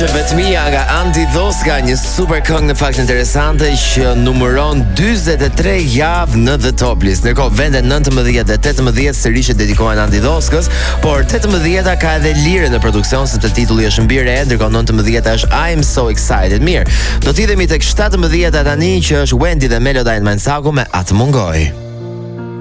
është vetmia nga Andi Dhoska, një super këngë në fakt interesante që numëron 43 javë në The Top List. Ndërkohë vendet 19 dhe 18 sërish dedikohen Andi Dhoskës, por 18-a ka edhe lire në produksion sepse titulli është mbi re, ndërkohë 19-a është I'm So Excited. Mirë, do t'idhemi tek 17-a tani që është Wendy dhe Melodyne Mansaku me Atë Mungoj.